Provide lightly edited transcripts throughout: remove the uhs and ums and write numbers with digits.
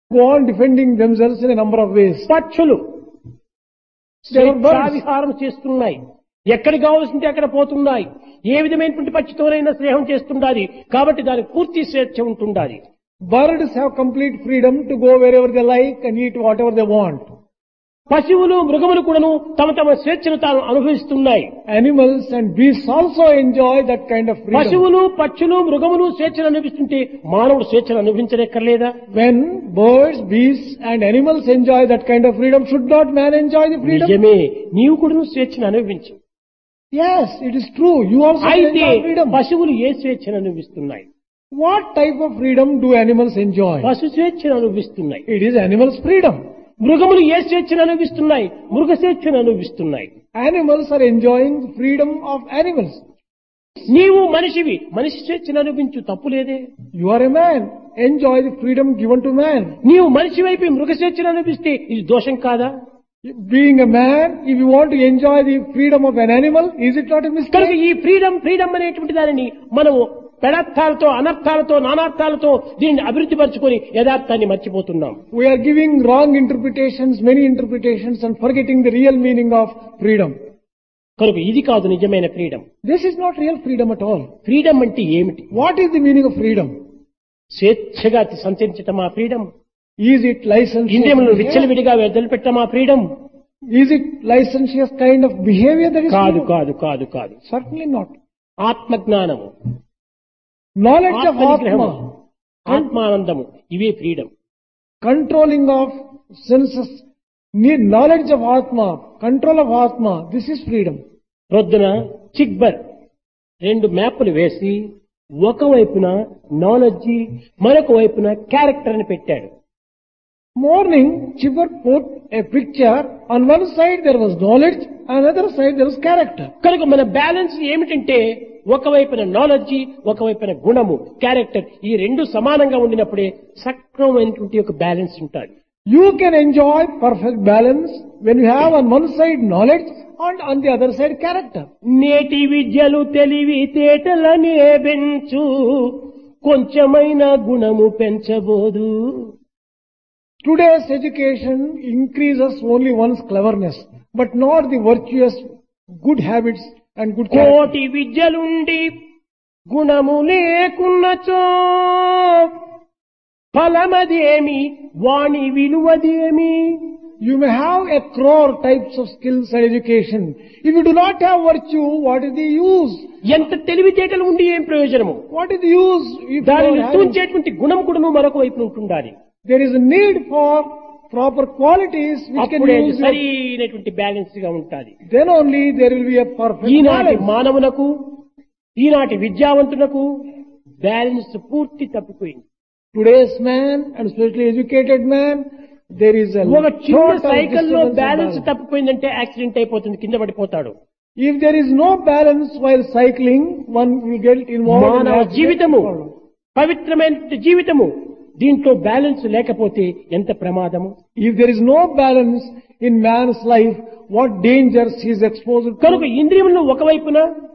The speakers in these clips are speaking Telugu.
go on defending themselves in a number of ways. పక్షులు There are birds. విహారం చేస్తున్నాయి, ఎక్కడికి కావాల్సింటే అక్కడ పోతున్నాయి, ఏ విధమైనటువంటి పక్షితోనైనా స్నేహం చేస్తుండాలి, కాబట్టి దానికి పూర్తి స్వేచ్ఛ ఉంటుండాలి. Birds have complete freedom to go wherever they like and eat whatever they want. పశువులు మృగములు కూడాను తమ తమ స్వేచ్ఛను తాను అనుభవిస్తున్నాయి. Animals and beasts also enjoy that kind of freedom. పశువులు పక్షులు మృగములు స్వేచ్ఛను అనుభవిస్తుంటే మానవుడు స్వేచ్ఛను అనుభవించలేక్కర్లేదా? When birds, beasts and animals enjoy that kind of freedom, should not man enjoy the freedom? నిజమే, నీవు కూడా స్వేచ్ఛను అనుభవించు. Yes, it is true. You also అయితే enjoy freedom. పశువులు ఏ స్వేచ్ఛను అనుభవిస్తున్నాయి? What type of freedom do animals enjoy? పశు స్వేచ్ఛను అనుభవిస్తున్నాయి. It is animals' freedom. మృగములు ఏ స్వేచ్ఛను అనుభవిస్తున్నాయి? మృగ స్వేచ్ఛను అనుభవిస్తున్నాయి. Animals are enjoying the freedom of animals. నీవు మనిషివి, మనిషి స్వేచ్ఛను అనుభవించు, తప్పు లేదే. You are a man. Enjoy the freedom given to man. నీవు మనిషి వైపు మృగ స్వేచ్ఛను అనుభవిస్తే ఇది దోషం కాదా? Being a man, if you want to enjoy the freedom of an animal, is it not a కనుక mistake? ఈ ఫ్రీడమ్ అనేటువంటి దానిని మనము పెడర్థాలతో అనర్థాలతో నానార్థాలతో దీనిని అభివృద్ధి పరుచుకొని యథార్థాన్ని మర్చిపోతున్నాం. We are giving wrong interpretations, many interpretations, and forgetting the real meaning of freedom. కనుక ఇది కాదు నిజమైన freedom. This is not real freedom at all. Freedom అంటే ఏమిటి? What is the meaning of freedom? స్వేచ్ఛగా సంచరించటమా ఫ్రీడమ్? Is it licentious ఇంద్రియములను behavior? విచ్చలవిడిగా వదిలిపెట్టమా freedom? Is it licentious kind of behavior that is కాదు freedom? కాదు కాదు కాదు. Certainly not. ఆత్మజ్ఞానము, Knowledge of ఆత్మనిగ్రహము, Atma, ఆత్మానందము, ఇవే freedom. controlling of senses, knowledge of Atma, control of Atma, this is freedom. ప్రొద్దున చిక్బర్ 2 మ్యాప్లు వేసి ఒకవైపున నాలెడ్జి మరొక వైపున క్యారెక్టర్ అని పెట్టాడు. Morning, Chibber put a picture, on one side there was knowledge, on another side there was character. కనుక మన బ్యాలెన్స్ ఏమిటంటే ఒకవైపున నాలెడ్జి ఒకవైపున గుణము క్యారెక్టర్, ఈ రెండు సమానంగా ఉండినప్పుడే సక్రమమైనటువంటి ఒక బ్యాలెన్స్ ఉంటుంది. You can enjoy perfect balance when you have on one side knowledge and on the other side character. నేటి విద్యలు తెలివి తేటలనే పెంచు, కొంచెమైన గుణము పెంచబోదు. Today's education increases only one's cleverness, but not the virtuous good habits and good character. కోటి విద్యలుండి గుణము లేకున్నచో ఫలమదేమి వాణి విలువదేమి. You may have a crore types of skills and education. If you do not have virtue, what is the use? ఎంత తెలివితేటలు ఉండి ఏం ప్రయోజనము? What is the use if you దానిని don't have? తూంచేటువంటి గుణం కూడా మరొక వైపు ఉంటుండాలి. There is a need for proper qualities which can అప్పుడే use. సరైనటువంటి బ్యాలెన్స్ గా ఉంటుంది. Then only there will be a perfect ఈనాటి balance. మానవులకు, ఈనాటి విద్యావంతులకు బ్యాలెన్స్ పూర్తి తప్పిపోయింది. Today's man, and especially educated man, there is a ఒక చిన్న lot of సైకిల్లో disturbance of balance balance. తప్పిపోయిందంటే accident అయిపోతుంది, కింద పడిపోతాడు. If there is no balance while cycling, one will get involved in మానవ accident. జీవితము పవిత్రమైన జీవితము, దీంట్లో బ్యాలెన్స్ లేకపోతే ఎంత ప్రమాదము. If there is no balance in man's life, what dangers he is exposed to. కనుక ఇంద్రియములను ఒకవైపున,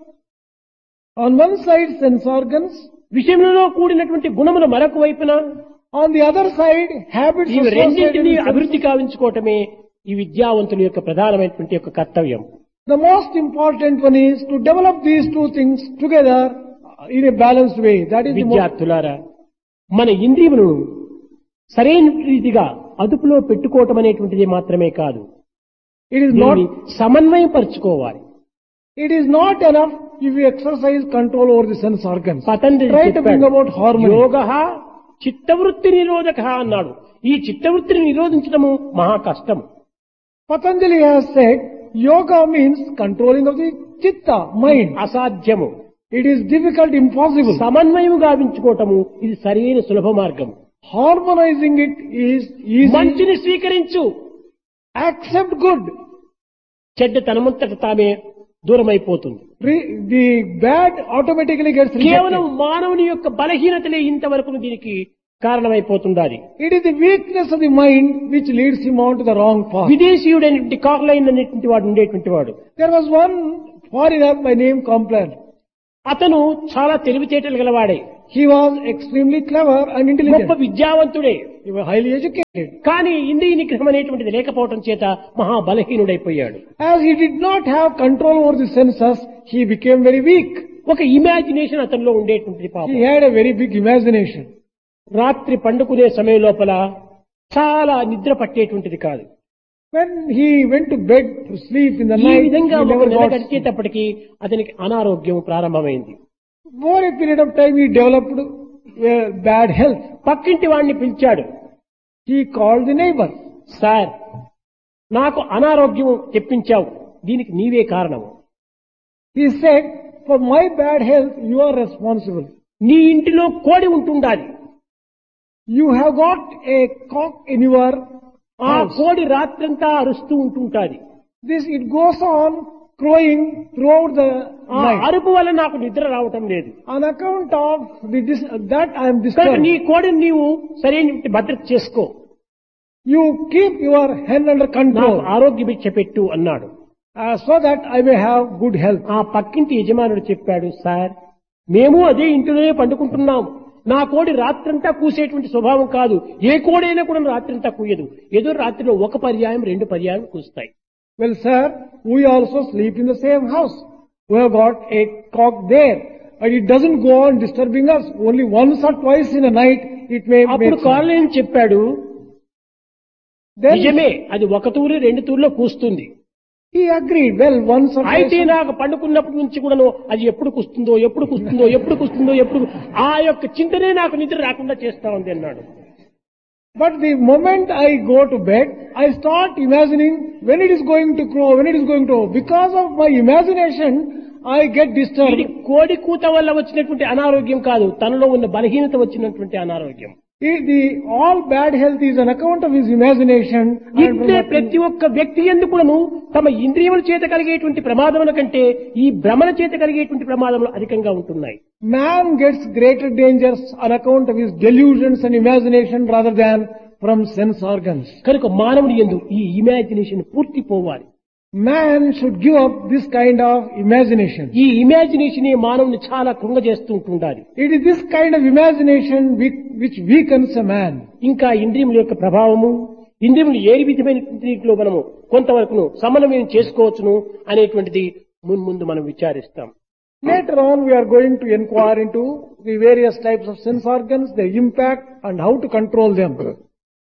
On one side sense organs, విషయంలో కూడినటువంటి గుణములు మరొక వైపున, on the other side habits ఈ associated రెండింటినీ with sense. అభివృద్ధి కావించుకోవటమే ఈ విద్యావంతుల యొక్క ప్రధానమైనటువంటి యొక్క కర్తవ్యం. The most important one is to develop these two things together in a balanced way. That is the most. విద్యార్థులారా, మన ఇంద్రియములను సరైన రీతిగా అదుపులో పెట్టుకోవటం అనేటువంటిది మాత్రమే కాదు, It is దీన్ని not. సమన్వయం పరుచుకోవాలి. It is not enough if you exercise control over the sense organs. Patanjali Try to bring about harmony. యోగ చిత్తవృత్తి నిరోధక అన్నాడు. ఈ చిత్తవృత్తిని నిరోధించడము మహా కష్టం. Patanjali has said yoga means controlling of the chitta, mind. అసాధ్యము. It is difficult, impossible. సమన్వయము గావించుకోవటము ఇది సరైన సులభ మార్గం. Harmonizing it is easy. మంచిని స్వీకరించు, Accept good. చెడ్డ తనమంతట తామే దూరమైపోతుంది. The bad automatically gets కేవలం rejected. మానవుని యొక్క బలహీనతలే ఇంతవరకు దీనికి కారణమైపోతుండాలి. It is the weakness of the mind which leads him on to the wrong path. విదేశీయుడైనటువంటి కార్లైన్ అనేటువంటి వాడు ఉండేటువంటి వాడు. There was one foreigner by name Complan. అతను చాలా తెలివితేటలు గలవాడే, He was extremely clever and గొప్ప intelligent. విద్యావంతుడే. He was highly educated. కానీ ఇంద్రియ నిగ్రహం అనేటువంటిది లేకపోవడం చేత మహా బలహీనుడైపోయాడు. As he did not have control over the senses, he became very weak. ఒక ఇమాజినేషన్ అతనిలో ఉండేటువంటిది పాపం. He had a very big imagination. రాత్రి పండుకునే సమయం లోపల చాలా నిద్ర పట్టేటువంటిది కాదు. When he went to bed to sleep in the ఈ night, he విధంగా ఒక never నెల got sleep. గడిచేటప్పటికి అతనికి అనారోగ్యం ప్రారంభమైంది. For a period of time, he developed bad health. పక్కింటి వాడిని పిలిచాడు. He called the neighbor. Sir, నాకు అనారోగ్యం తెప్పించావు, దీనికి నీవే కారణము. He said, for my bad health, you are responsible. నీ ఇంటిలో కోడి ఉంటుండాలి. You have got a cock in your ఆ house. కోడి రాత్రంతా అరుస్తూ ఉంటుంటాది. It goes on crowing throughout the ఆ night. అరుపు వల్ల నాకు నిద్ర రావటం లేదు. On account of that I am కనుక disturbed. నీ కోడిని నీవు సరైన భద్రత చేసుకో, You keep your hen under నాకు control ఆరోగ్య భిక్ష పెట్టు అన్నాడు. so that I may have good health. ఆ పక్కింటి యజమానుడు చెప్పాడు, సార్, మేము అదే ఇంట్లోనే పండుకుంటున్నాం. నా కోడి రాత్రంతా కూసేటువంటి స్వభావం కాదు. ఏ కోడైనా కూడా రాత్రంతా కూయదు. ఏదో రాత్రిలో ఒక పర్యాయం రెండు పర్యాయం కూస్తాయి. Well, sir, we also sleep in the same house. We have got a cock there. And it doesn't go on disturbing us. Only once or twice in a night it may అప్పుడు make sound. కార్లేని చెప్పాడు, Then నిజమే, అది ఒక తూరి రెండు తూర్లో కూస్తుంది. he agreed. Well, once or అయితే twice. నాకు పండుకున్నప్పటి నుంచి కూడాను అది ఎప్పుడు కుస్తుందో ఎప్పుడు కుస్తుందో ఎప్పుడు కుస్తుందో ఎప్పుడు ఆ యొక్క చింతనే నాకు నిద్ర రాకుండా చేస్తా ఉంది అన్నాడు. But the moment I go to bed, I start imagining when it is going to crow, when it is going to. Because of my imagination, I get ఇది disturbed. కోడి కూత వల్ల వచ్చినటువంటి అనారోగ్యం కాదు, తనలో ఉన్న బలహీనత వచ్చినటువంటి అనారోగ్యం. All bad health is an account of his imagination. And ఇట్లే ప్రతి ఒక్క వ్యక్తి యందు కూడాను తమ ఇంద్రియముల చేత కలిగేటువంటి ప్రమాదముల కంటే ఈ భ్రమణ చేత కలిగేటువంటి ప్రమాదములు అధికంగా ఉంటున్నాయి. Man gets greater dangers on account of his delusions and imagination rather than from sense organs. కనుక మానవుని యందు ఈ ఇమాజినేషన్ పూర్తి పోవాలి. Man should give up this kind of imagination. ఈ ఇమాజినేషన్ మానవుని చాలా కృంగజేస్తూ ఉంటుండాలి. It is this kind of imagination which weakens a man. ఇంకా ఇంద్రియముల యొక్క ప్రభావము, ఇంద్రియములు ఏ విధమైన ఇంద్రియంలో మనము కొంతవరకు సమన్వయం చేసుకోవచ్చును అనేటువంటిది ముందు మనం విచారిస్తాం. Later on we are going to inquire into the various types of sense organs, their impact and how to control them.